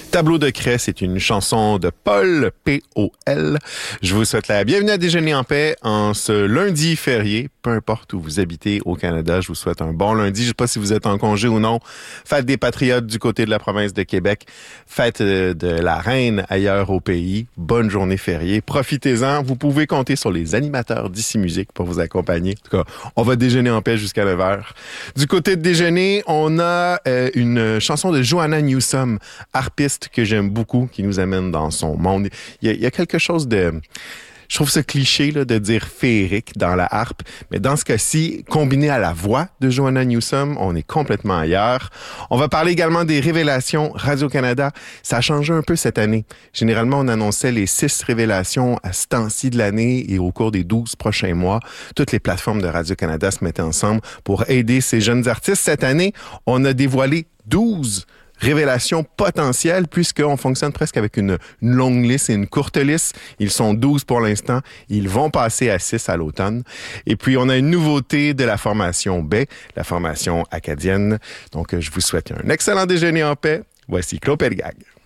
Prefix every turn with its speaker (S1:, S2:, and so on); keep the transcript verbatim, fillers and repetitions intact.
S1: Tableau de craie, c'est une chanson de Paul, P O L. Je vous souhaite la bienvenue à Déjeuner en paix en ce lundi férié. Peu importe où vous habitez au Canada, je vous souhaite un bon lundi. Je ne sais pas si vous êtes en congé ou non. Fête des Patriotes du côté de la province de Québec. Fête de la Reine ailleurs au pays. Bonne journée fériée. Profitez-en. Vous pouvez compter sur les animateurs d'Ici Musique pour vous accompagner. En tout cas, on va déjeuner en paix jusqu'à neuf heures. Du côté de Déjeuner, on a euh, une chanson de Joanna Newsom, harpiste que j'aime beaucoup, qui nous amène dans son monde. Il y a, il y a quelque chose de... Je trouve ce cliché là, de dire féerique dans la harpe, mais dans ce cas-ci, combiné à la voix de Joanna Newsom, on est complètement ailleurs. On va parler également des révélations Radio-Canada. Ça a changé un peu cette année. Généralement, on annonçait les six révélations à ce temps-ci de l'année et au cours des douze prochains mois. Toutes les plateformes de Radio-Canada se mettaient ensemble pour aider ces jeunes artistes. Cette année, on a dévoilé douze révélations potentielles, puisqu'on fonctionne presque avec une, une longue liste et une courte liste. Ils sont douze pour l'instant. Ils vont passer à six à l'automne. Et puis, on a une nouveauté de la formation B, la formation acadienne. Donc, je vous souhaite un excellent déjeuner en paix. Voici Claude Pelgag.